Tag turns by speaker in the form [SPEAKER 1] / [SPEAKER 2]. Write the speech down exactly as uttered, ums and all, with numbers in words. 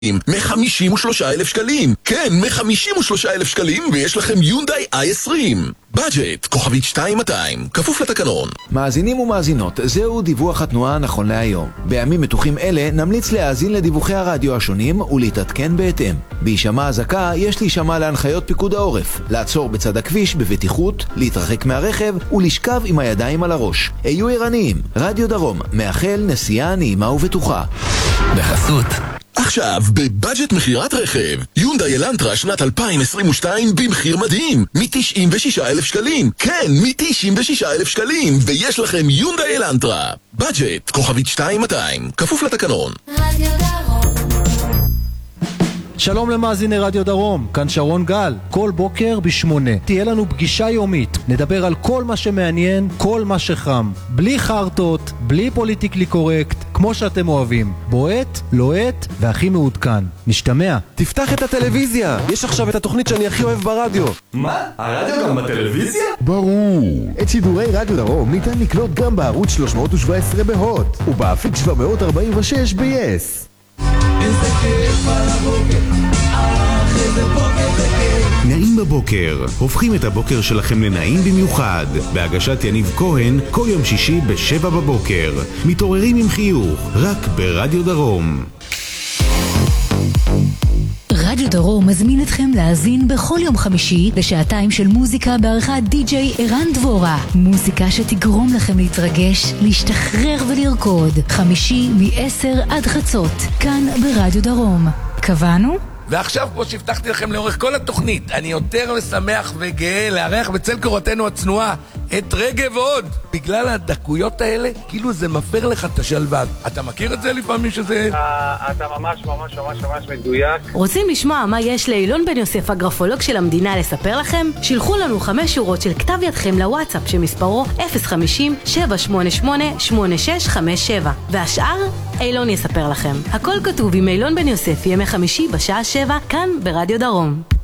[SPEAKER 1] מ-חמישים ושלושה אלף שקלים. כן, מ-חמישים ושלושה אלף שקלים, ויש לכם יונדאי איי עשרים. בדג'ט, כוכבית שתיים מאתיים, כפוף לתקנון.
[SPEAKER 2] מאזינים ומאזינות, זהו דיווח התנועה נכון להיום. בימים מתוחים אלה נמליץ להאזין לדיווחי הרדיו השונים ולהתעדכן בהתאם. בהישמע הזקה יש להישמע להנחיות פיקוד העורף, לעצור בצד הכביש בבטיחות, להתרחק מהרכב ולשכב עם הידיים על הראש. היו ערניים, רדיו דרום, מאחל נסיעה נעימה ובטוחה.
[SPEAKER 3] בחסות
[SPEAKER 1] עכשיו, בבדג'ט מחירת רכב, יונדאי אלנטרה שנת אלפיים עשרים ושתיים במחיר מדהים, מ-תשעים ושישה אלף שקלים. כן, מ-תשעים ושישה אלף שקלים, ויש לכם יונדאי אלנטרה. בדג'ט, כוכבית שתיים מאתיים, כפוף לתקנון.
[SPEAKER 4] רדיו דרום.
[SPEAKER 5] שלום למאזיני רדיו דרום, כאן שרון גל. כל בוקר בשמונה תהיה לנו פגישה יומית. נדבר על כל מה שמעניין, כל מה שחם. בלי חרטות, בלי פוליטיקלי קורקט, כמו שאתם אוהבים. בועט, לוהט והכי מעודכן. נשתמע.
[SPEAKER 6] תפתח את הטלוויזיה, יש עכשיו את התוכנית שאני הכי אוהב ברדיו.
[SPEAKER 3] מה? הרדיו גם בטלוויזיה?
[SPEAKER 7] ברור. את שידורי רדיו דרום ניתן לקלוט גם בערוץ שלוש מאות שבע עשרה בהוט ובאפיק שבע מאות ארבעים ושש ב-יס.
[SPEAKER 8] איזה כיף על הבוקר, אך איזה בוקר זה כיף.
[SPEAKER 9] נעים בבוקר, הופכים את הבוקר שלכם לנעים במיוחד. בהגשת יניב כהן, כל יום שישי בשבע בבוקר. מתעוררים עם חיוך, רק ברדיו דרום.
[SPEAKER 10] רדיו דרום מזמין אתכם להאזין בכל יום חמישי לשעתיים של מוזיקה בעריכת די-ג'יי ערן דבורה. מוזיקה שתגרום לכם להתרגש, להשתחרר ולרקוד. חמישי מ-עשר עד חצות, כאן ברדיו דרום. קבענו?
[SPEAKER 3] ועכשיו, כמו שהבטחתי לכם לאורך כל התוכנית, אני יותר משמח וגאה לארח בצל קורתנו הצנועה את רגב עוד. בגלל הדקויות האלה, כאילו זה מפר לך את השלווה. אתה מכיר את זה לפעמים שזה...
[SPEAKER 11] אתה ממש ממש ממש ממש מדויק.
[SPEAKER 12] רוצים לשמוע מה יש לאילון בן יוסף, הגרפולוג של המדינה, לספר לכם? שילחו לנו חמש שורות של כתב ידכם לוואטסאפ שמספרו אפס חמישים שבע שמונה שמונה שמונה שש חמש שבע, והשאר אילון יספר לכם. הכל כתוב עם אילון בן יוסף, ימי חמישי בשעה שבע, כאן ברדיו דרום.